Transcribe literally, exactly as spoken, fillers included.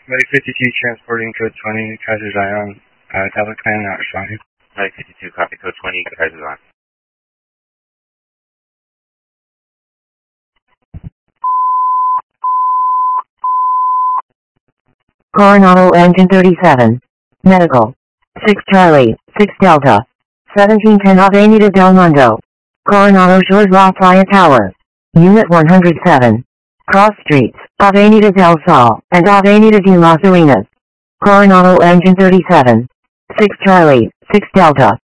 Medic fifty-two transporting code twenty, Kaiser Zion, uh, Delta Clan, not responding. Medic fifty-two, copy code twenty, Kaiser Zion. Coronado Engine thirty-seven. Medical. six Charlie, six Delta. seventeen ten Avenida Del Mundo. Coronado Shores La Playa Tower. Unit one hundred seven. Cross streets, Avenida del Sol, and Avenida de las Arenas. Coronado Engine thirty-seven. six Charlie, six Delta.